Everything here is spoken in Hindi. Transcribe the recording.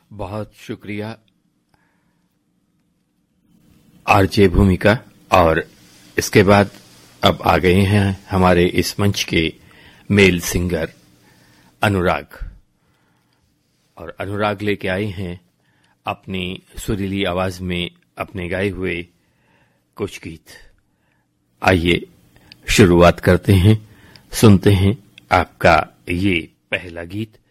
बहुत शुक्रिया आरजे भूमिका। और इसके बाद अब आ गए हैं हमारे इस मंच के मेल सिंगर अनुराग, और अनुराग लेके आए हैं अपनी सुरीली आवाज में अपने गाए हुए कुछ गीत। आइए शुरुआत करते हैं, सुनते हैं आपका ये पहला गीत